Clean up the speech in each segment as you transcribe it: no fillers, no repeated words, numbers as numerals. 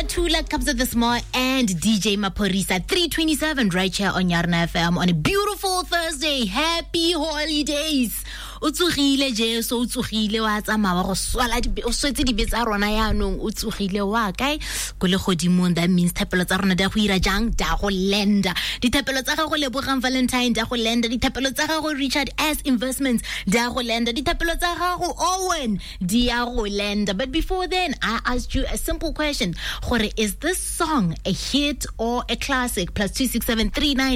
Tula comes at the small and DJ Maporisa 327 right here on Yarna FM on a beautiful Thursday. Happy holidays. Utsugile je so utsugile wa tsamaya go swala o swetse di betsa rona yaanong utsugile wa kae go le godimo. That means thapelo tsa rona da go ira jang da go lenda dithapelo tsa gago Lebogang Valentine da go lenda dithapelo tsa gago Richard S Investments da go lenda dithapelo tsa gago Owen dia go lenda. But before then I asked you a simple question. Gore, is this song a hit or a classic? +267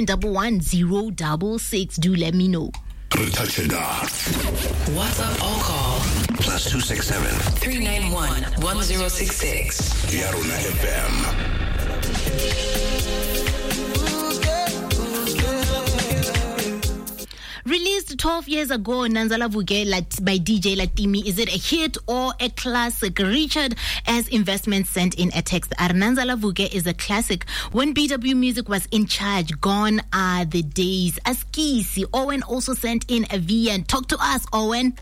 3911 do let me know. WhatsApp or call +267 391 1066. Yaruna FM. Released 12 years ago, Nanzala Vuke by DJ Latimi. Is it a hit or a classic? Richard as Investment sent in a text. Nanzala Vuke is a classic. When BW Music was in charge, gone are the days. Askisi. Owen also sent in a VN. Talk to us, Owen.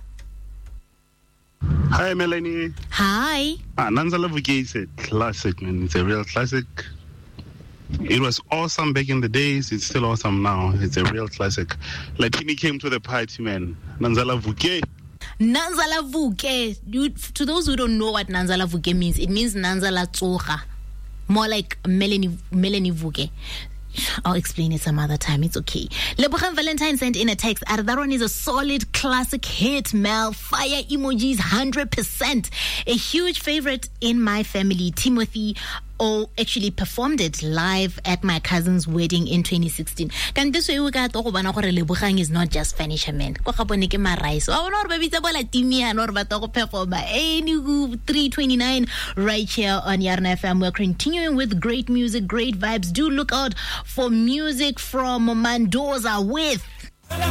Hi, Melanie. Hi. Nanzala Vuke is a classic, man. It's a real classic. It was awesome back in the days. It's still awesome now. It's a real classic. Latini came to the party, man. Nanzala Vuke. Nanzala Vuke. To those who don't know what Nanzala Vuke means, it means Nanzala Tsoga. More like Melanie Vuke. I'll explain it some other time. It's okay. Lebogang Valentine sent in a text. Ardaron is a solid classic hit, Mel. Fire emojis 100%. A huge favorite in my family. Timothy actually performed it live at my cousin's wedding in 2016. Can this way we got to bana gore Lebogang is not just furniture man. Go gabone ke marai. So I want to be bola timia no ba to perform any 329 right here on Yarna FM. We're continuing with great music, great vibes. Do look out for music from Mendoza with